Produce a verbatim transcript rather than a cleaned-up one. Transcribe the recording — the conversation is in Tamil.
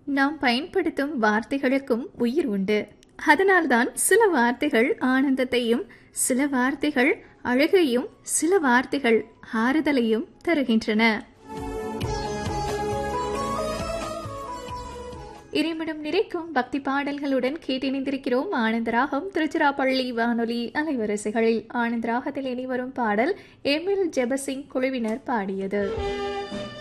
நாம் பயன்படுத்தும் வார்த்தைகளுக்கும் உயிர் உண்டு. அதனால்தான் சில வார்த்தைகள் ஆனந்தத்தையும், சில வார்த்தைகள் அழகையும், சில வார்த்தைகள் ஆறுதலையும் தருகின்றன. இறைமனம் நிறைக்கும் பக்தி பாடல்களுடன் கேட்டிணைந்திருக்கிறோம். ஆனந்தராகம் திருச்சிராப்பள்ளி வானொலி அலைவரிசைகளில் ஆனந்தராகத்தில் இனி வரும் பாடல் எம் எல் ஜெபசிங் குழுவினர் பாடியது.